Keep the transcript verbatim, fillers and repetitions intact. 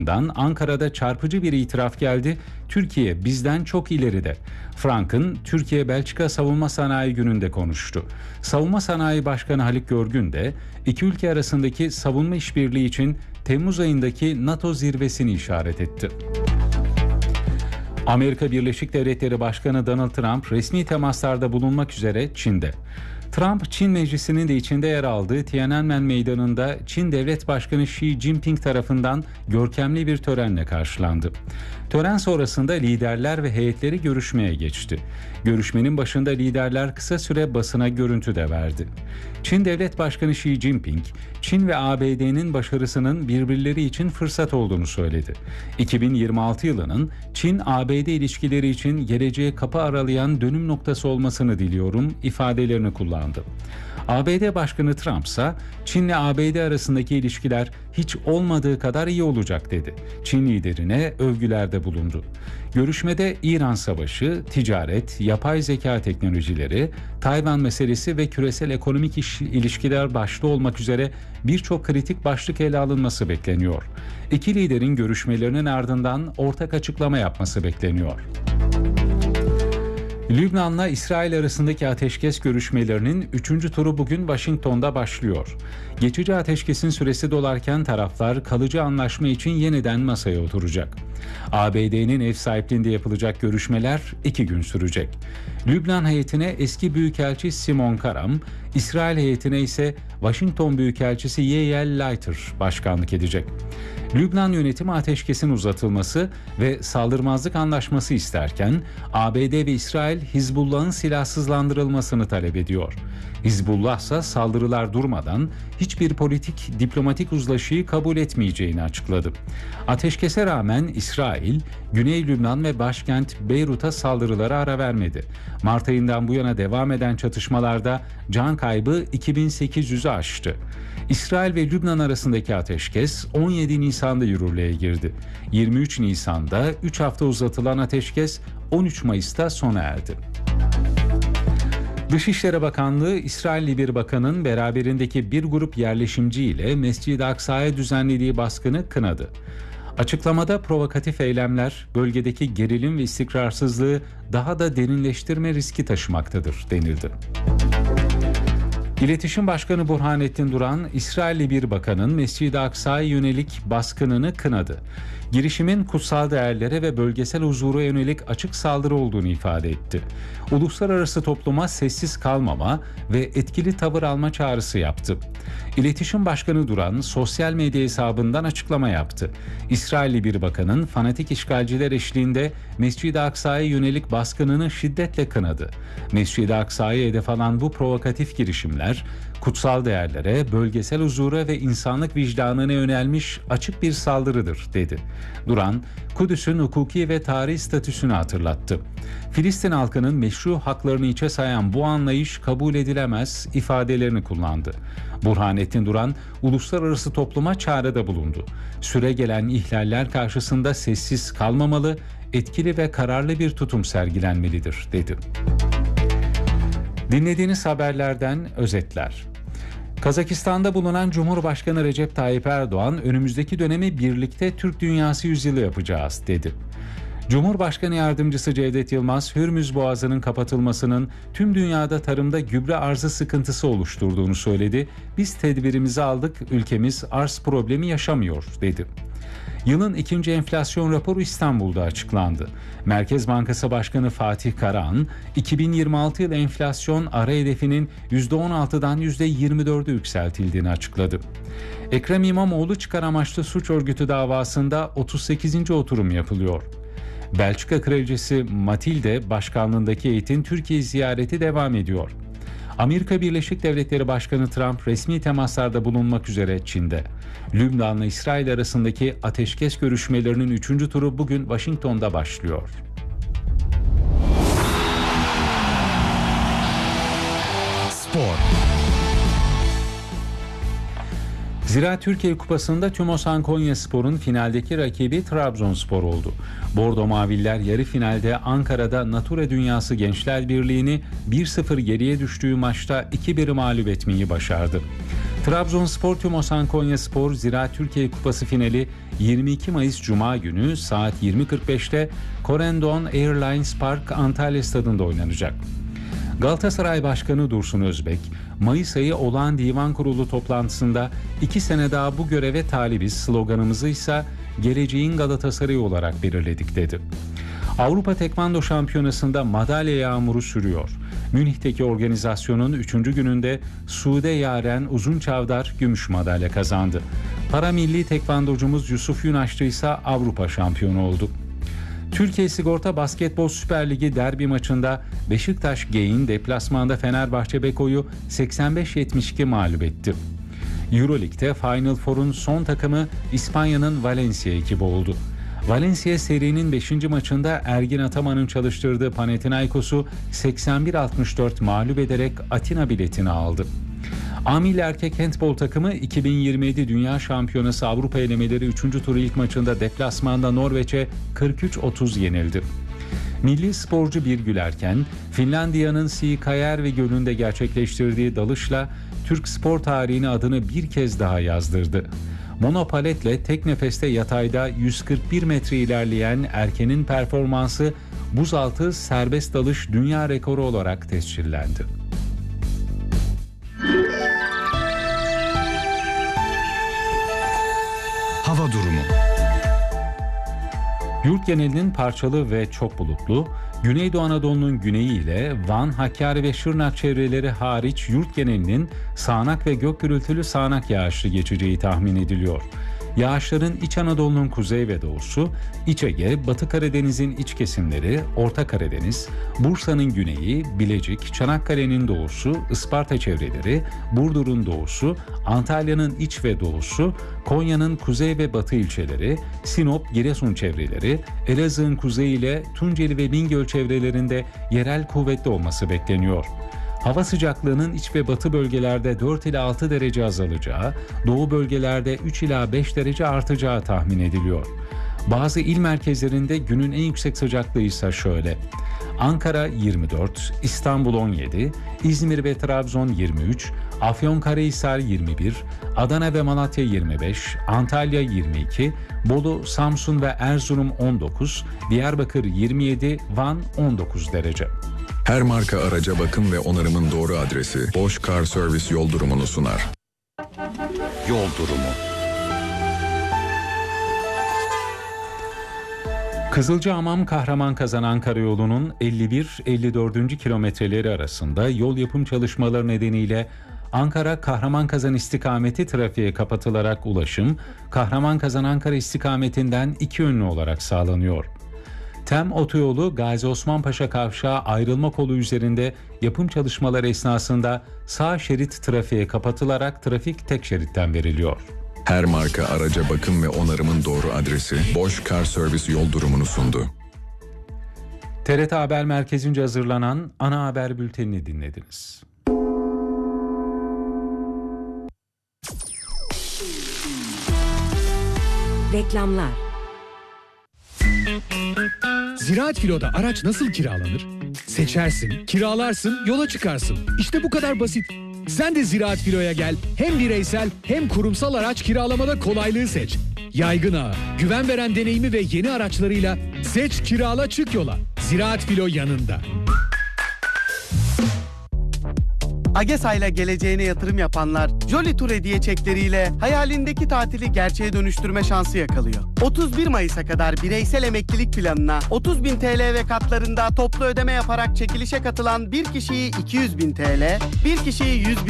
Ankara'da çarpıcı bir itiraf geldi. Türkiye bizden çok ileride. Frank'ın Türkiye-Belçika Savunma Sanayi Günü'nde konuştu. Savunma Sanayi Başkanı Haluk Görgün de iki ülke arasındaki savunma işbirliği için Temmuz ayındaki NATO zirvesini işaret etti. Amerika Birleşik Devletleri Başkanı Donald Trump resmi temaslarda bulunmak üzere Çin'de. Trump, Çin Meclisi'nin de içinde yer aldığı Tiananmen Meydanı'nda Çin Devlet Başkanı Xi Jinping tarafından görkemli bir törenle karşılandı. Tören sonrasında liderler ve heyetleri görüşmeye geçti. Görüşmenin başında liderler kısa süre basına görüntü de verdi. Çin Devlet Başkanı Xi Jinping, Çin ve A B D'nin başarısının birbirleri için fırsat olduğunu söyledi. iki bin yirmi altı yılının Çin-A B D ilişkileri için geleceğe kapı aralayan dönüm noktası olmasını diliyorum ifadelerini kullandı. A B D Başkanı Trump ise Çin'le A B D arasındaki ilişkiler hiç olmadığı kadar iyi olacak dedi. Çin liderine övgülerde bulundu. Görüşmede İran Savaşı, ticaret, yapay zeka teknolojileri, Tayvan meselesi ve küresel ekonomik iş, ilişkiler başta olmak üzere birçok kritik başlık ele alınması bekleniyor. İki liderin görüşmelerinin ardından ortak açıklama yapması bekleniyor. Lübnan'la İsrail arasındaki ateşkes görüşmelerinin üçüncü turu bugün Washington'da başlıyor. Geçici ateşkesin süresi dolarken taraflar kalıcı anlaşma için yeniden masaya oturacak. A B D'nin ev sahipliğinde yapılacak görüşmeler iki gün sürecek. Lübnan heyetine eski Büyükelçi Simon Karam, İsrail heyetine ise Washington Büyükelçisi Yael Leiter başkanlık edecek. Lübnan yönetimi ateşkesin uzatılması ve saldırmazlık anlaşması isterken A B D ve İsrail Hizbullah'ın silahsızlandırılmasını talep ediyor. Hizbullah ise saldırılar durmadan hiçbir politik diplomatik uzlaşıyı kabul etmeyeceğini açıkladı. Ateşkese rağmen İsrail, Güney Lübnan ve başkent Beyrut'a saldırılara ara vermedi. Mart ayından bu yana devam eden çatışmalarda can kaybı iki bin sekiz yüzü aştı. İsrail ve Lübnan arasındaki ateşkes on yedi Nisan'da yürürlüğe girdi. yirmi üç Nisan'da üç hafta uzatılan ateşkes on üç Mayıs'ta sona erdi. Dışişleri Bakanlığı, İsrailli bir bakanın beraberindeki bir grup yerleşimci ile Mescid-i Aksa'ya düzenlediği baskını kınadı. Açıklamada provokatif eylemler bölgedeki gerilim ve istikrarsızlığı daha da derinleştirme riski taşımaktadır denildi. İletişim Başkanı Burhanettin Duran, İsrailli bir bakanın Mescid-i Aksa'ya yönelik baskınını kınadı. Girişimin kutsal değerlere ve bölgesel huzura yönelik açık saldırı olduğunu ifade etti. Uluslararası topluma sessiz kalmama ve etkili tavır alma çağrısı yaptı. İletişim Başkanı Duran, sosyal medya hesabından açıklama yaptı. İsrailli bir bakanın fanatik işgalciler eşliğinde Mescid-i Aksa'ya yönelik baskınını şiddetle kınadı. Mescid-i Aksa'ya hedef alan bu provokatif girişimler, kutsal değerlere, bölgesel huzura ve insanlık vicdanına yönelmiş açık bir saldırıdır, dedi. Duran, Kudüs'ün hukuki ve tarihi statüsünü hatırlattı. Filistin halkının meşru haklarını içe sayan bu anlayış kabul edilemez ifadelerini kullandı. Burhanettin Duran, uluslararası topluma çağrıda bulundu. Süregelen ihlaller karşısında sessiz kalmamalı, etkili ve kararlı bir tutum sergilenmelidir, dedi. Dinlediğiniz haberlerden özetler. Kazakistan'da bulunan Cumhurbaşkanı Recep Tayyip Erdoğan, önümüzdeki dönemi birlikte Türk Dünyası yüzyılı yapacağız, dedi. Cumhurbaşkanı Yardımcısı Cevdet Yılmaz, Hürmüz Boğazı'nın kapatılmasının tüm dünyada tarımda gübre arzı sıkıntısı oluşturduğunu söyledi. Biz tedbirimizi aldık, ülkemiz arz problemi yaşamıyor, dedi. Yılın ikinci enflasyon raporu İstanbul'da açıklandı. Merkez Bankası Başkanı Fatih Karahan, iki bin yirmi altı yıl enflasyon ara hedefinin yüzde on altıdan yüzde yirmi dörde yükseltildiğini açıkladı. Ekrem İmamoğlu çıkar amaçlı suç örgütü davasında otuz sekizinci oturum yapılıyor. Belçika Kraliçesi Matilde başkanlığındaki heyetin Türkiye ziyareti devam ediyor. Amerika Birleşik Devletleri Başkanı Trump resmi temaslarda bulunmak üzere Çin'de. Lübnan'la İsrail arasındaki ateşkes görüşmelerinin üçüncü turu bugün Washington'da başlıyor. Spor. Ziraat Türkiye Kupası'nda TÜMOSAN Konyaspor'un finaldeki rakibi Trabzonspor oldu. Bordo Maviller yarı finalde Ankara'da Natura Dünyası Gençler Birliği'ni bir sıfır geriye düştüğü maçta iki bir mağlup etmeyi başardı. Trabzonspor Tümosan Konyaspor Ziraat Türkiye Kupası finali yirmi iki Mayıs Cuma günü saat yirmi kırk beşte Corendon Airlines Park Antalya Stadında oynanacak. Galatasaray Başkanı Dursun Özbek, Mayıs ayı olağan divan kurulu toplantısında iki sene daha bu göreve talibiz sloganımızı ise geleceğin Galatasaray'ı olarak belirledik dedi. Avrupa Tekvando Şampiyonası'nda madalya yağmuru sürüyor. Münih'teki organizasyonun üçüncü gününde Sude Yaren Uzunçavdar gümüş madalya kazandı. Paramilli tekvandocumuz Yusuf Yunaşçı ise Avrupa şampiyonu oldu. Türkiye Sigorta Basketbol Süper Ligi derbi maçında Beşiktaş Gain deplasmanda Fenerbahçe Beko'yu seksen beş yetmiş iki mağlup etti. Euroleague'de Final Four'un son takımı İspanya'nın Valencia ekibi oldu. Valencia serinin beşinci maçında Ergin Ataman'ın çalıştırdığı Panathinaikos'u seksen bir altmış dört mağlup ederek Atina biletini aldı. Amil erkek handbol takımı iki bin yirmi yedi Dünya Şampiyonası Avrupa elemeleri üçüncü turu ilk maçında deplasmanda Norveç'e kırk üç otuz yenildi. Milli sporcu Birgül Erken, Finlandiya'nın Siikajer ve Gölü'nde gerçekleştirdiği dalışla Türk spor tarihine adını bir kez daha yazdırdı. Monopaletle tek nefeste yatayda yüz kırk bir metre ilerleyen Erken'in performansı buzaltı serbest dalış dünya rekoru olarak tescillendi. Hava durumu. Yurt genelinin parçalı ve çok bulutlu, Güneydoğu Anadolu'nun güneyi ile Van, Hakkari ve Şırnak çevreleri hariç yurt genelinin sağanak ve gök gürültülü sağanak yağışlı geçeceği tahmin ediliyor. Yağışların İç Anadolu'nun kuzey ve doğusu, İç Ege, Batı Karadeniz'in iç kesimleri, Orta Karadeniz, Bursa'nın güneyi, Bilecik, Çanakkale'nin doğusu, Isparta çevreleri, Burdur'un doğusu, Antalya'nın iç ve doğusu, Konya'nın kuzey ve batı ilçeleri, Sinop, Giresun çevreleri, Elazığ'ın kuzeyi ile Tunceli ve Bingöl çevrelerinde yerel kuvvetli olması bekleniyor. Hava sıcaklığının iç ve batı bölgelerde dört ila altı derece azalacağı, doğu bölgelerde üç ila beş derece artacağı tahmin ediliyor. Bazı il merkezlerinde günün en yüksek sıcaklığı ise şöyle: Ankara yirmi dört, İstanbul on yedi, İzmir ve Trabzon yirmi üç, Afyonkarahisar yirmi bir, Adana ve Malatya yirmi beş, Antalya yirmi iki, Bolu, Samsun ve Erzurum on dokuz, Diyarbakır yirmi yedi, Van on dokuz derece. Her marka araca bakım ve onarımın doğru adresi Bosch Car Service yol durumunu sunar. Yol durumu. Kızılcahamam Kahramankazanan Ankara yolunun elli bir elli dört. kilometreleri arasında yol yapım çalışmaları nedeniyle Ankara Kahramankazan istikameti trafiğe kapatılarak ulaşım Kahramankazan Ankara istikametinden iki yönlü olarak sağlanıyor. Tem otoyolu Gazi Osman Paşa Kavşağı ayrılma kolu üzerinde yapım çalışmaları esnasında sağ şerit trafiğe kapatılarak trafik tek şeritten veriliyor. Her marka araca bakım ve onarımın doğru adresi Bosch Car Service yol durumunu sundu. T R T Haber Merkezi'nce hazırlanan ana haber bültenini dinlediniz. Reklamlar. Ziraat Filo'da araç nasıl kiralanır? Seçersin, kiralarsın, yola çıkarsın. İşte bu kadar basit. Sen de Ziraat Filo'ya gel. Hem bireysel hem kurumsal araç kiralamada kolaylığı seç. Yaygın ağı, güven veren deneyimi ve yeni araçlarıyla seç, kirala, çık yola. Ziraat Filo yanında. AGESA ile geleceğine yatırım yapanlar Jolly Tour hediye çekleriyle hayalindeki tatili gerçeğe dönüştürme şansı yakalıyor. otuz bir Mayıs'a kadar bireysel emeklilik planına otuz bin T L ve katlarında toplu ödeme yaparak çekilişe katılan bir kişiyi iki yüz bin T L, bir kişiyi yüz bin